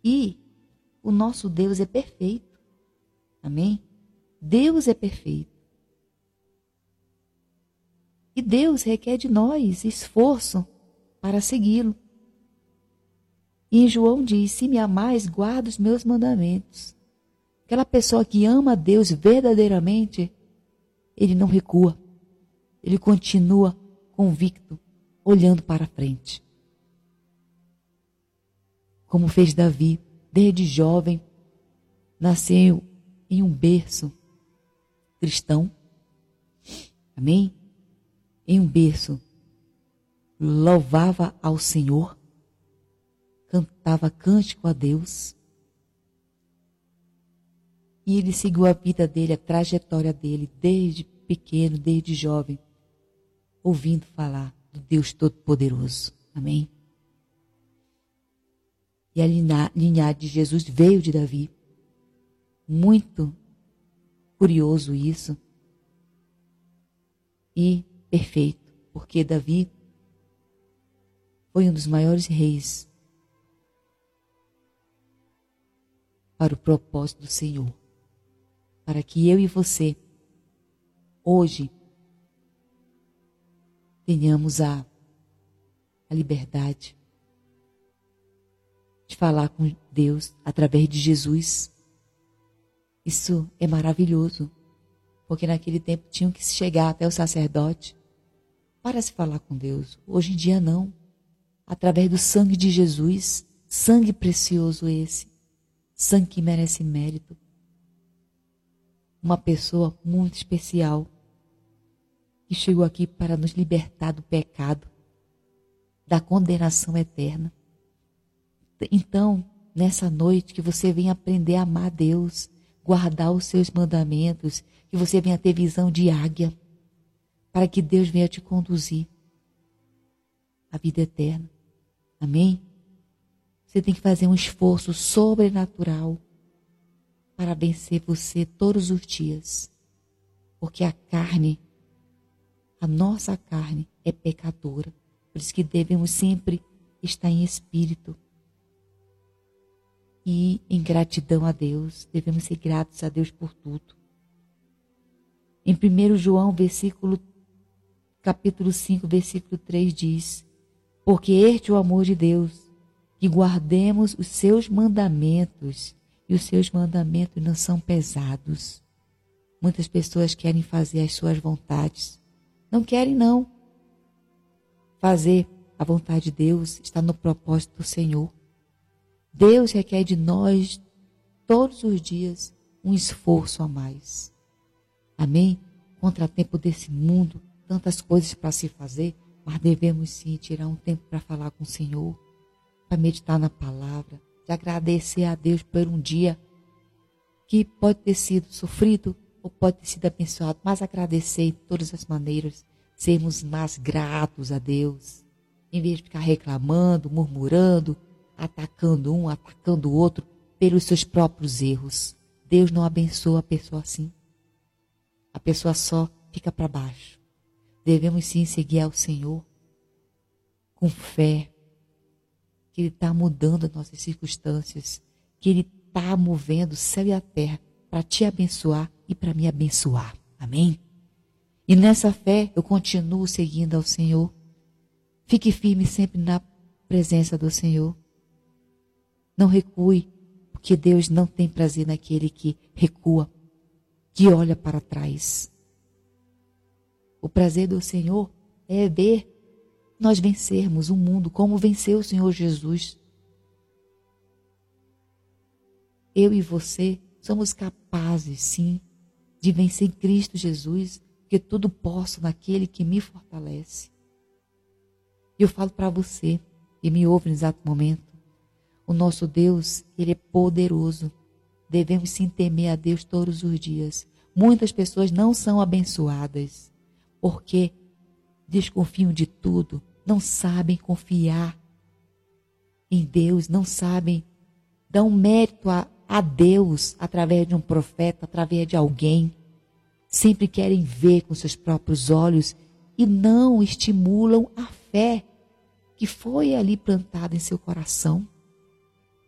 E o nosso Deus é perfeito. Amém? Deus é perfeito. E Deus requer de nós esforço para segui-lo. E em João diz, se me amais, guarda os meus mandamentos. Aquela pessoa que ama a Deus verdadeiramente, ele não recua. Ele continua convicto, olhando para frente. Como fez Davi, desde jovem, nasceu em um berço cristão. Amém? Em um berço, louvava ao Senhor, cantava cântico a Deus. E ele seguiu a vida dele, a trajetória dele, desde pequeno, desde jovem, ouvindo falar do Deus Todo-Poderoso. Amém? E a linhagem de Jesus veio de Davi. Muito curioso isso. E perfeito, porque Davi foi um dos maiores reis para o propósito do Senhor. Para que eu e você, hoje, tenhamos a liberdade de falar com Deus através de Jesus. Isso é maravilhoso, porque naquele tempo tinham que chegar até o sacerdote para se falar com Deus. Hoje em dia não. Através do sangue de Jesus, sangue precioso esse, sangue que merece mérito. Uma pessoa muito especial que chegou aqui para nos libertar do pecado, da condenação eterna. Então, nessa noite, que você venha aprender a amar Deus, guardar os seus mandamentos, que você venha ter visão de águia, para que Deus venha te conduzir à vida eterna. Amém? Você tem que fazer um esforço sobrenatural para vencer você todos os dias. Porque a carne, a nossa carne é pecadora. Por isso que devemos sempre estar em espírito. E em gratidão a Deus, devemos ser gratos a Deus por tudo. Em 1 João, capítulo 5, versículo 3 diz: porque este é o amor de Deus, que guardemos os seus mandamentos, e os seus mandamentos não são pesados. Muitas pessoas querem fazer as suas vontades. Não querem não. Fazer a vontade de Deus está no propósito do Senhor. Deus requer de nós, todos os dias, um esforço a mais. Amém? Contratempo desse mundo, tantas coisas para se fazer, mas devemos sim tirar um tempo para falar com o Senhor, para meditar na palavra, de agradecer a Deus por um dia que pode ter sido sofrido ou pode ter sido abençoado, mas agradecer de todas as maneiras, sermos mais gratos a Deus, em vez de ficar reclamando, murmurando, atacando um, atacando o outro, pelos seus próprios erros. Deus não abençoa a pessoa assim. A pessoa só fica para baixo. Devemos sim seguir ao Senhor com fé, que Ele está mudando as nossas circunstâncias, que Ele está movendo o céu e a terra para te abençoar e para me abençoar. Amém? E nessa fé eu continuo seguindo ao Senhor. Fique firme sempre na presença do Senhor. Não recue, porque Deus não tem prazer naquele que recua, que olha para trás. O prazer do Senhor é ver nós vencermos o mundo como venceu o Senhor Jesus. Eu e você somos capazes, sim, de vencer em Cristo Jesus, porque tudo posso naquele que me fortalece. E eu falo para você, e me ouve no exato momento, o nosso Deus, Ele é poderoso. Devemos sim temer a Deus todos os dias. Muitas pessoas não são abençoadas, porque desconfiam de tudo, não sabem confiar em Deus, não sabem dar um mérito a Deus através de um profeta, através de alguém. Sempre querem ver com seus próprios olhos e não estimulam a fé que foi ali plantada em seu coração.